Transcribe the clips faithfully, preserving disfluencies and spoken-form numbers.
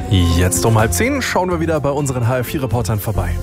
Jetzt um halb zehn schauen wir wieder bei unseren H R vier Reportern vorbei.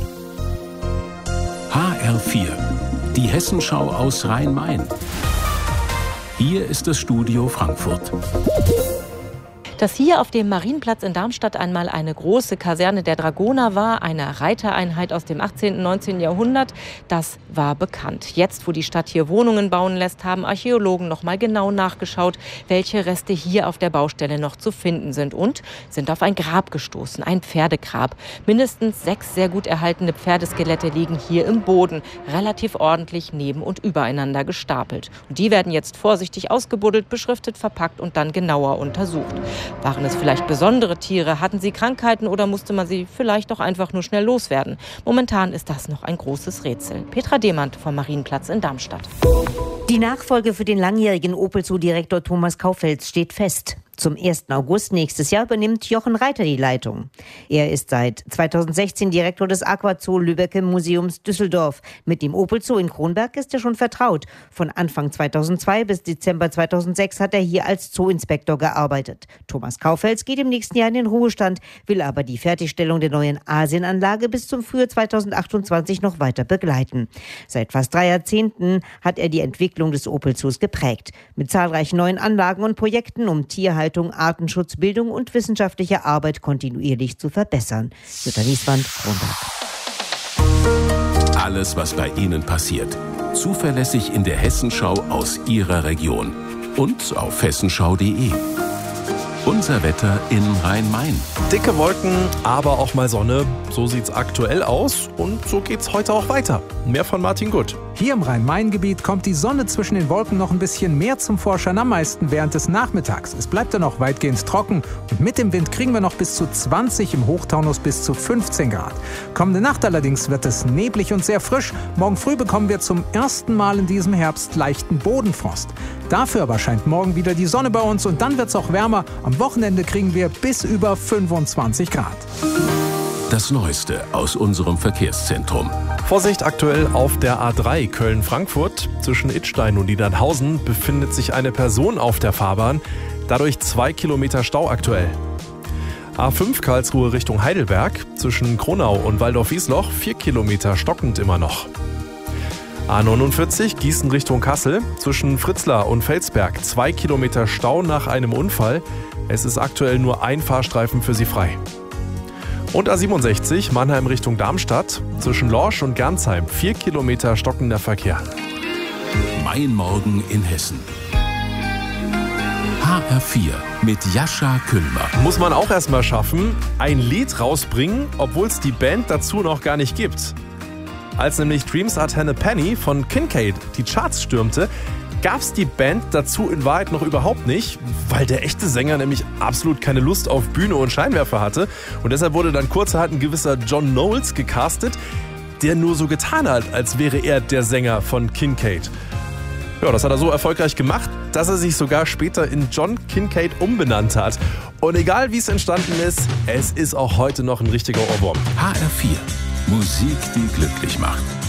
H R vier, die Hessenschau aus Rhein-Main. Hier ist das Studio Frankfurt. Dass hier auf dem Marienplatz in Darmstadt einmal eine große Kaserne der Dragoner war, eine Reitereinheit aus dem achtzehnten und neunzehnten Jahrhundert, das war bekannt. Jetzt, wo die Stadt hier Wohnungen bauen lässt, haben Archäologen noch mal genau nachgeschaut, welche Reste hier auf der Baustelle noch zu finden sind und sind auf ein Grab gestoßen, ein Pferdegrab. Mindestens sechs sehr gut erhaltene Pferdeskelette liegen hier im Boden, relativ ordentlich neben und übereinander gestapelt. Und die werden jetzt vorsichtig ausgebuddelt, beschriftet, verpackt und dann genauer untersucht. Waren es vielleicht besondere Tiere? Hatten sie Krankheiten oder musste man sie vielleicht doch einfach nur schnell loswerden? Momentan ist das noch ein großes Rätsel. Petra Demand vom Marienplatz in Darmstadt. Die Nachfolge für den langjährigen Opel Zoo-Direktor Thomas Kaufels steht fest. Zum ersten August nächstes Jahr übernimmt Jochen Reiter die Leitung. Er ist seit zweitausendsechzehn Direktor des Aquazoo Lübbecke Museums Düsseldorf. Mit dem Opel Zoo in Kronberg ist er schon vertraut. Von Anfang zweitausendzwei bis Dezember zweitausendsechs hat er hier als Zoo-Inspektor gearbeitet. Thomas Kaufels geht im nächsten Jahr in den Ruhestand, will aber die Fertigstellung der neuen Asienanlage bis zum Frühjahr zweitausendachtundzwanzig noch weiter begleiten. Seit fast drei Jahrzehnten hat er die Entwicklung des Opel Zoos geprägt. Mit zahlreichen neuen Anlagen und Projekten um Tierhaltung, Artenschutz, Bildung und wissenschaftliche Arbeit kontinuierlich zu verbessern. Jutta Wieswand, Kronberg. Alles, was bei Ihnen passiert. Zuverlässig in der Hessenschau aus Ihrer Region. Und auf hessenschau punkt de. Unser Wetter in Rhein-Main. Dicke Wolken, aber auch mal Sonne. So sieht's aktuell aus und so geht's heute auch weiter. Mehr von Martin Gutt. Hier im Rhein-Main-Gebiet kommt die Sonne zwischen den Wolken noch ein bisschen mehr zum Vorschein, am meisten während des Nachmittags. Es bleibt dann noch weitgehend trocken und mit dem Wind kriegen wir noch bis zu zwanzig, im Hochtaunus bis zu fünfzehn Grad. Kommende Nacht allerdings wird es neblig und sehr frisch. Morgen früh bekommen wir zum ersten Mal in diesem Herbst leichten Bodenfrost. Dafür aber scheint morgen wieder die Sonne bei uns und dann wird es auch wärmer. Am Wochenende kriegen wir bis über fünfundzwanzig Grad. Das Neueste aus unserem Verkehrszentrum. Vorsicht aktuell auf der A drei Köln-Frankfurt. Zwischen Idstein und Niedernhausen befindet sich eine Person auf der Fahrbahn. Dadurch zwei Kilometer Stau aktuell. A fünf Karlsruhe Richtung Heidelberg. Zwischen Kronau und Waldorf-Wiesloch vier Kilometer stockend immer noch. A neunundvierzig Gießen Richtung Kassel. Zwischen Fritzlar und Felsberg zwei Kilometer Stau nach einem Unfall. Es ist aktuell nur ein Fahrstreifen für Sie frei. Und A siebenundsechzig Mannheim Richtung Darmstadt. Zwischen Lorsch und Gernsheim vier Kilometer stockender Verkehr. Mein Morgen in Hessen. H R vier mit Jascha Kühlmer. Muss man auch erstmal schaffen, ein Lied rausbringen, obwohl es die Band dazu noch gar nicht gibt. Als nämlich Dreams Are Ten a Penny von Kincaid die Charts stürmte, gab es die Band dazu in Wahrheit noch überhaupt nicht, weil der echte Sänger nämlich absolut keine Lust auf Bühne und Scheinwerfer hatte. Und deshalb wurde dann kurzerhand ein gewisser John Knowles gecastet, der nur so getan hat, als wäre er der Sänger von Kincaid. Ja, das hat er so erfolgreich gemacht, dass er sich sogar später in John Kincaid umbenannt hat. Und egal wie es entstanden ist, es ist auch heute noch ein richtiger Ohrwurm. H R vier. Musik, die glücklich macht.